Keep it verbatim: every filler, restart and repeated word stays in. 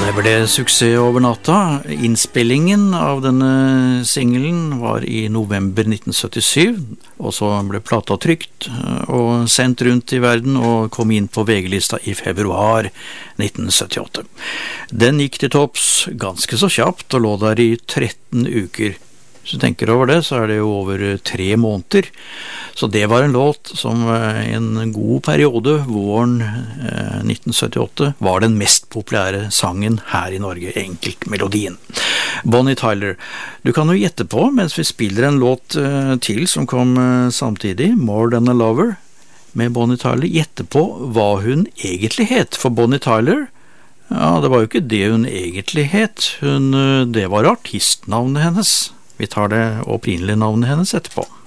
Det ble suksess over natta. Innspillingen av denne singelen var i november nitten syttisju, og så ble plata trykt og sendt rundt i verden og kom inn på V G-lista i februar nitten syttiåtte. Den gikk til topps ganske så kjapt og lå der i tretten uker. Hvis du tenker over det, så er det jo over tre måneder. Så det var en låt som en god periode, våren nitten syttiåtte, var den mest populære sangen her i Norge, enkeltmelodien. Bonnie Tyler. Du kan jo gjette på, mens vi spiller en låt til som kom samtidig, More Than a Lover, med Bonnie Tyler, gjette på hva hun egentlig het. For Bonnie Tyler, ja, det var jo ikke det hun egentlig het. Hun, det var artistnavnet hennes. Vi tar det opprinnelige navnet hennes etterpå.